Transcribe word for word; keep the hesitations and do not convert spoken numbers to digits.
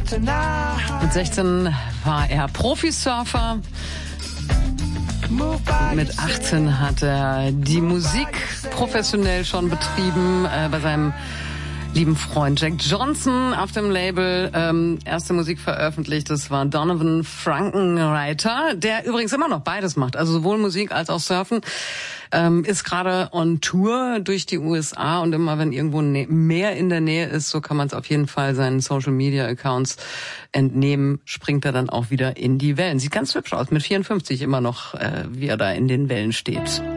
Mit sechzehn war er Profisurfer. Mit achtzehn hat er die Musik professionell schon betrieben, äh, bei seinem lieben Freund Jack Johnson auf dem Label. Ähm, erste Musik veröffentlicht, das war Donovan Frankenreiter, der übrigens immer noch beides macht, also sowohl Musik als auch Surfen. Ähm, ist gerade on Tour durch die U S A und immer wenn irgendwo ne- mehr in der Nähe ist, so kann man es auf jeden Fall seinen Social Media Accounts entnehmen, springt er dann auch wieder in die Wellen. Sieht ganz hübsch aus, mit vierundfünfzig immer noch, äh, wie er da in den Wellen steht.